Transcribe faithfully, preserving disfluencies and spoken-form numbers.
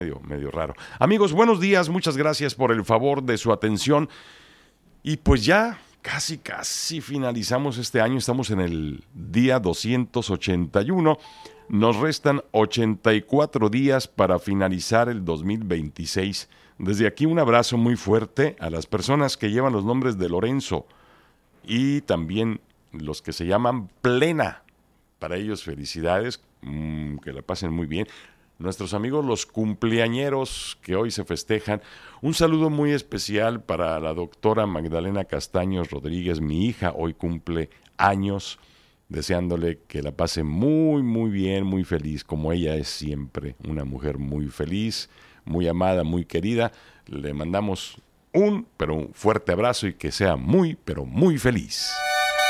Medio, medio raro. Amigos, buenos días, muchas gracias por el favor de su atención. Y pues ya casi, casi finalizamos este año, estamos en el día doscientos ochenta y uno. Nos restan ochenta y cuatro días para finalizar el dos mil veintiséis. Desde aquí un abrazo muy fuerte a las personas que llevan los nombres de Lorenzo y también los que se llaman Plena. Para ellos felicidades, mmm, que la pasen muy bien. Nuestros amigos los cumpleañeros que hoy se festejan. Un saludo muy especial para la doctora Magdalena Castaños Rodríguez, mi hija, hoy cumple años, deseándole que la pase muy, muy bien, muy feliz, como ella es siempre, una mujer muy feliz, muy amada, muy querida. Le mandamos un, pero un fuerte abrazo y que sea muy, pero muy feliz.